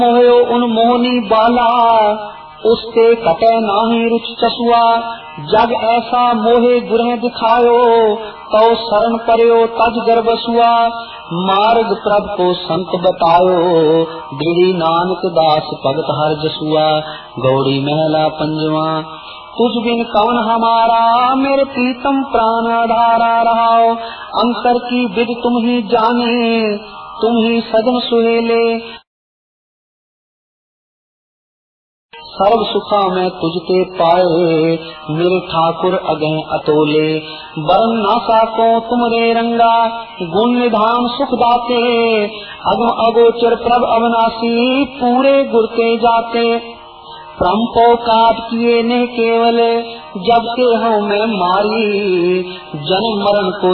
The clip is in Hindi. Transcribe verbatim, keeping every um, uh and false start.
मोयो उन मोहनी बाला, उसते कटे नाही रुच चसुआ। जग ऐसा मोहे गुरह दिखायो, तो शरण पर्यो तज गर्भसुआ। मार्ग प्रभ को संत बतायो, दृढ़ी नानक दास भगत हर जसुआ। गौड़ी महला पंजवा। तुझ बिन कौन हमारा, मेरे प्रीतम प्राण आधारा रहाओ। अंतर की विद तुम ही जाने, तुम ही सजन सुहेले। सर्व सुखा मैं तुझते पाए, मेरे ठाकुर अगह अतोले। बरन ना साको तुमरे रंगा, गुण निधान सुख दाते। अगम अगोचर प्रभ अविनाशी, पूरे गुरते जाते। प्रम को काट किए ने केवल, जब के हूँ मैं मारी। जन्म मरण को